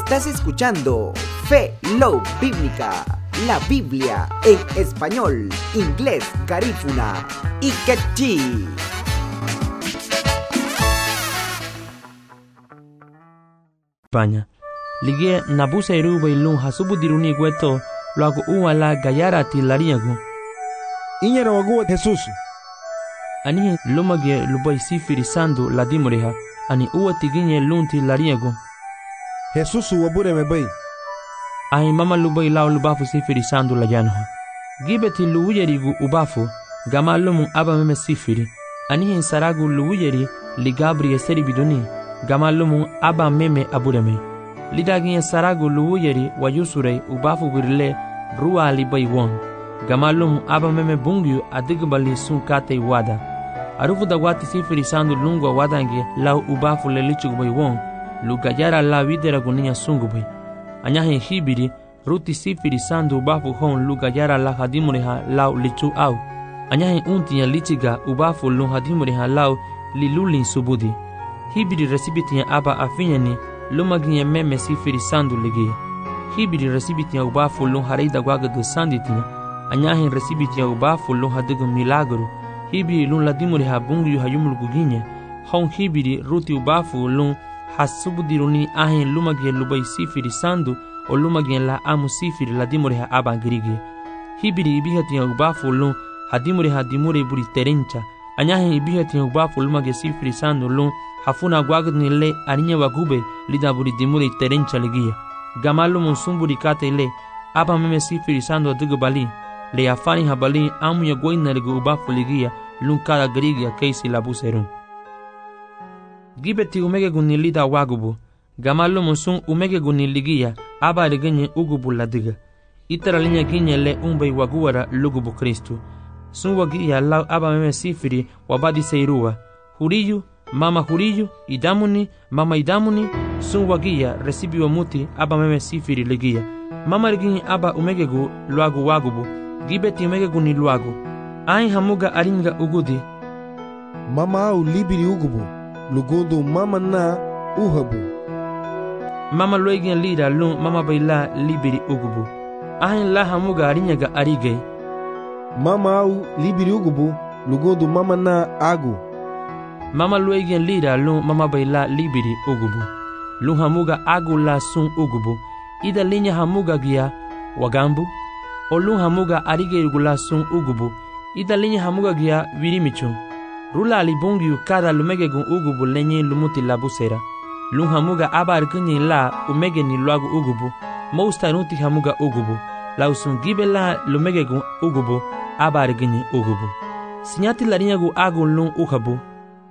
Estás escuchando Fe Love Bíblica, la Biblia en español, inglés, garífuna y quechí. España. Ligue nabusa iruba ilun hasubu diruni gueto luago uwala gayara tilariago. Inyera wagu Jesus. Ani lumage lubai sifiri sandu la dimureha. Ani uwa tiginye lunti lariago. Jesus wabure mebay. Ahi mama lubai lao lubafu sifiri sandu la janha. Gibeti luwuyerigu ubafu gama lumu aba meme sifiri. Ani saragu luwuyeri ligabri seri biduni gama lumu aba meme abureme. Lidaginya saragu luwuyeri wayusure ubafu birle ruwa libai won. Gama lumu aba meme bungyu adigbali sunkate wada. Arufu da wati sifiri sandu lungwa wadange lau ubafu lelichugbai won. Lugayara la videra guninya sungubai. Anyahin hibiri ruti sifiri sandu ubafu hon lugayara la hadimureha lau lichu au. Anyahin untinya lichiga ubafu lun hadimureha lau lilulin subudi. Hibiri resibitinya aba afinyani lumaginya meme sifiri sandu ligia. Hibiri resibitinya ubafu lun hareida gwagadu sanditinya. Anyahin resibitinya ubafu lun hadigu milagru. Hibiri lun ladimureha bungu hayumuluguginya. Hon hibiri ruti ubafu lun hasubudiruni ahin lumagia lubai sifiri sandu o lumagia la amu sifiri la dimureha aba girigi. Hibiri ibihatinya ubafu lun hadimureha dimure buri terencha. Anyahin ibihatinya ubafu lumagia sifiri sandu lun hafuna gwagni le aninya wagube lida buri dimure terencha ligia. Gamalu monsumburi kate le aba meme sifiri sandu adigu bali le afani habali amu ya goina ligu ubafu ligia lun kada grigia keisi labuserun. Gibeti umege guni lida wagubu. Gamalu monsun umege guni ligia aba ligenye ugubu ladiga. Itara linya ginye le umbai waguara lugubu Kristu. Sun wagia lau aba meme sifiri wabadi seirua. Huriyu, mama huriyu, idamuni, mama idamuni. Sun wagia resibi wa muti aba meme sifiri ligia. Mama liginye aba umege gu luagu wagubu. Gibeti umege guni luagu. Ain hamuga aringa ugudi. Mama au libiri ugubu. Lugundu mama na uhabu. Mama loigin lida lun mama baila libiri ugubu. Ahin la hamuga arinyaga arige. Mama au libiri ugubu. Lugundu mama na agu. Mama loigin lida lun mama baila libiri ugubu. Lun hamuga agu la sun ugubu. Ida linya hamuga gia wagambu. O lun hamuga arige igula sun ugubu. Ida linya hamuga gia virimichun. Rula alibungiu kada lumegegun ugubu lenye lumuti labusera. Lun hamuga aba arkunyi la umege ni luagu ugubu. Mousta nuti hamuga ugubu. Lausun gibe la lumegegun ugubu aba arkunyi ugubu. Sinyati larinyagu agu lun uhabu.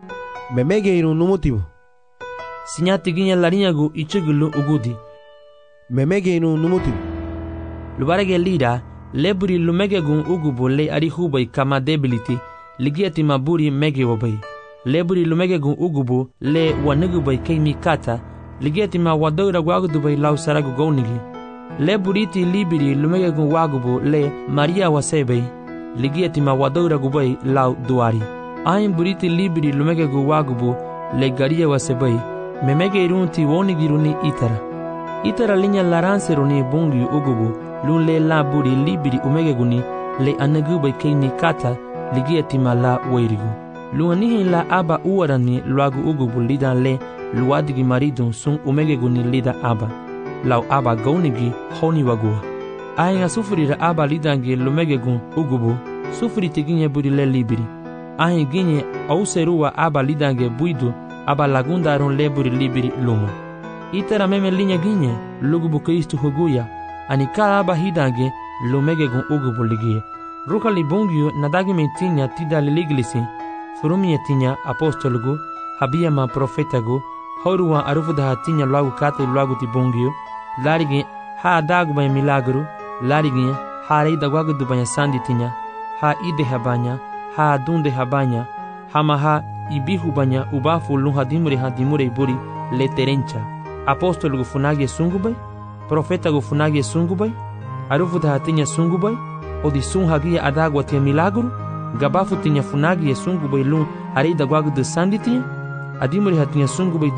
Memege irun numutibu. Sinyati ginya larinyagu ichugulu ugudi. Memege irun numutibu. Lubarege lida leburi lumegegun ugubu le arihubai kama debility. Ligiati maburi mege wabai. Leburi lumegegun ugubu le wanugubai keimi kata. Ligiati ma wadogra wagudubai lau saragu gounigi. Leburiti libiri lumegegun wagubu le Maria wasebei. Ligiati ma wadogra gubai lau duari. Ain buriti libiri lumegegun wagubu le garia wasebei. Memege irunti wonigiruni itara. Itara linya laranseruni bungi ugubu. Lun le laburi libiri umegeguni le anugubai keimi kata. Ligiati mala wairigu. Luanihi la aba uarani luagu ugubu lida le luadigi maridun sun umegeguni lida aba. Lau aba gaunigi honi wagua. Ahinga sufurira aba lidangi lumegegun ugubu. Sufuri tiginye buri le libiri. Ahin ginye auserua aba lidange buidu aba lagundarun le buri libiri luma. Itara meme linya ginye lugubu Kristu huguya. Anikara aba hidange lumegegun ugubu ligie. Ruka libungiu nadagi metinya tida liliglisi. Furumia tinya apostolgu, habia ma profetagu, horuwa arufuda hatinya luagu kate luagu tibungiu. Larigi ha adagu banya milagru, larigi ha reida wagudu banya sandi tinya, ha ide habanya, ha adunde habanya, hamaha ibihu banya ubafu lun hadimure iburi le terencha. Apostolgu funagi sungubai, profetagu funagi sungubai, arufuda hatinya sungubai. Odi sun hagia adagwa tia milagru, gabafu tinya funagi sungubai lun hareida wagudu sandi tinya, adimure hatinya sungubai